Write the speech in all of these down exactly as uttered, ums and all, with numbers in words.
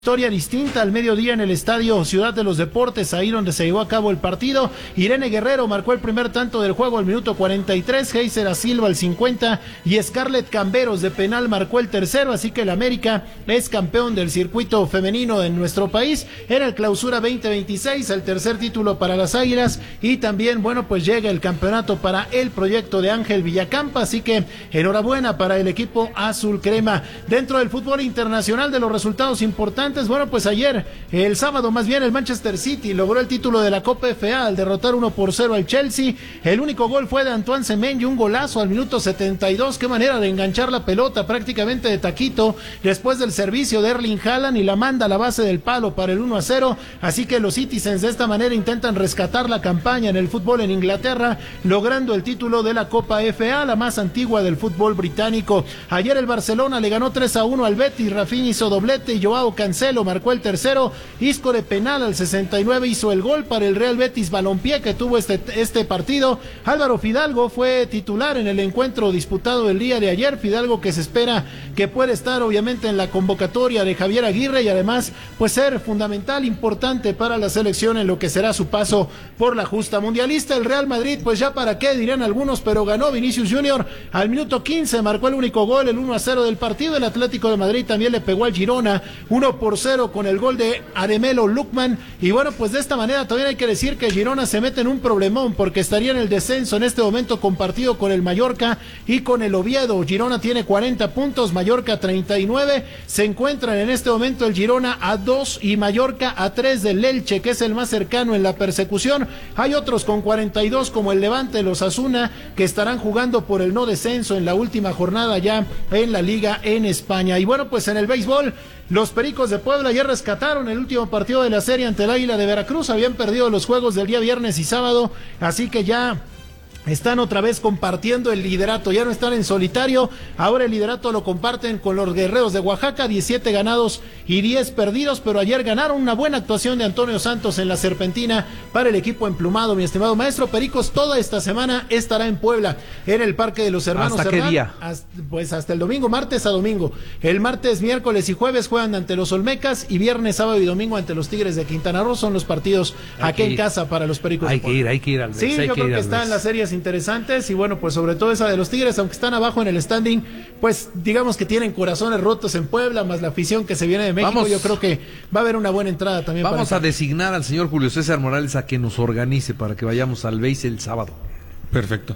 Historia distinta al mediodía en el estadio Ciudad de los Deportes, ahí donde se llevó a cabo el partido. Irene Guerrero marcó el primer tanto del juego al minuto cuarenta y tres, Heiser da Silva al cincuenta y Scarlett Camberos de penal marcó el tercero, así que el América es campeón del circuito femenino en nuestro país. Era el Clausura veinte veintiséis, el tercer título para las Águilas, y también, bueno, pues llega el campeonato para el proyecto de Ángel Villacampa, así que enhorabuena para el equipo azul crema. Dentro del fútbol internacional, de los resultados importantes, bueno, pues ayer, el sábado más bien, el Manchester City logró el título de la Copa F A al derrotar uno por cero al Chelsea. El único gol fue de Antoine Semenyo, un golazo al minuto setenta y dos, qué manera de enganchar la pelota prácticamente de taquito después del servicio de Erling Haaland, y la manda a la base del palo para el uno a cero, así que los Citizens de esta manera intentan rescatar la campaña en el fútbol en Inglaterra, logrando el título de la Copa F A, la más antigua del fútbol británico. Ayer el Barcelona le ganó tres a uno al Betis, Rafinha hizo doblete y Joao Cancelo marcó el tercero, Isco de penal al sesenta y nueve hizo el gol para el Real Betis Balompié, que tuvo este, este partido. Álvaro Fidalgo fue titular en el encuentro disputado el día de ayer, Fidalgo que se espera que puede estar obviamente en la convocatoria de Javier Aguirre y además pues ser fundamental, importante para la selección en lo que será su paso por la justa mundialista. El Real Madrid, pues ya para qué dirían algunos, pero ganó. Vinicius Junior al minuto quince marcó el único gol, el uno a cero del partido. El Atlético de Madrid también le pegó al Girona uno por cero con el gol de Aremelo Lukman, y bueno, pues de esta manera también hay que decir que Girona se mete en un problemón porque estaría en el descenso en este momento, compartido con el Mallorca y con el Oviedo. Girona tiene cuarenta puntos, Mallorca treinta y nueve, se encuentran en este momento el Girona a dos y Mallorca a tres del Elche, que es el más cercano en la persecución. Hay otros con cuarenta y dos como el Levante, los Asuna, que estarán jugando por el no descenso en la última jornada ya en la liga en España. Y bueno, pues en el béisbol, los Pericos de Puebla ya rescataron el último partido de la serie ante el Águila de Veracruz. Habían perdido los juegos del día viernes y sábado, así que ya están otra vez compartiendo el liderato, ya no están en solitario, ahora el liderato lo comparten con los Guerreros de Oaxaca, diecisiete ganados y diez perdidos, pero ayer ganaron. Una buena actuación de Antonio Santos en la Serpentina para el equipo emplumado, mi estimado maestro. Pericos toda esta semana estará en Puebla, en el Parque de los Hermanos. ¿Hasta Cerdán, qué día? Hasta, pues hasta el domingo, martes a domingo. El martes, miércoles y jueves juegan ante los Olmecas, y viernes, sábado y domingo ante los Tigres de Quintana Roo. Son los partidos hay aquí en ir. casa para los Pericos hay de Puebla. que ir, hay que ir al Sí, hay yo que creo ir que están las series interesantes, y bueno, pues sobre todo esa de los Tigres, aunque están abajo en el standing, pues digamos que tienen corazones rotos en Puebla, más la afición que se viene de México. Vamos, yo creo que va a haber una buena entrada también. Vamos para a designar al señor Julio César Morales a que nos organice para que vayamos al béis el sábado. Perfecto.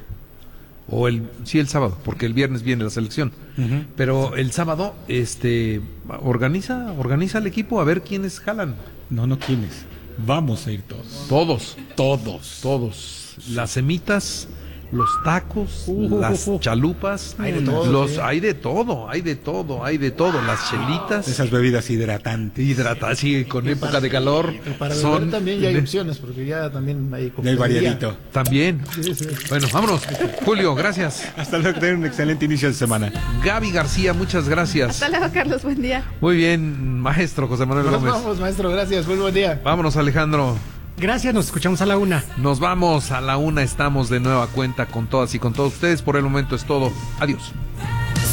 O el, sí, el sábado, porque el viernes viene la selección. Uh-huh. Pero el sábado, este, organiza, organiza el equipo a ver quiénes jalan. No, no quiénes. Vamos a ir todos. Todos. Todos. Todos. Las semitas, los tacos, uh, las uh, uh. chalupas, hay de todo, los, sí. hay de todo, hay de todo, hay de todo, las chelitas. Esas bebidas hidratantes. Hidratadas, sí, con y época para, de calor. Y para son beber también ya hay opciones, porque ya también hay... Ya hay variadito. También. Sí, sí. Bueno, vámonos. Julio, gracias. Hasta luego, tengan un excelente inicio de semana. Gaby García, muchas gracias. Hasta luego, Carlos, buen día. Muy bien, maestro José Manuel Nos Gómez. vamos, maestro, gracias, muy buen día. Vámonos, Alejandro. Gracias, nos escuchamos a la una. Nos vamos a la una, estamos de nueva cuenta con todas y con todos ustedes. Por el momento es todo. Adiós.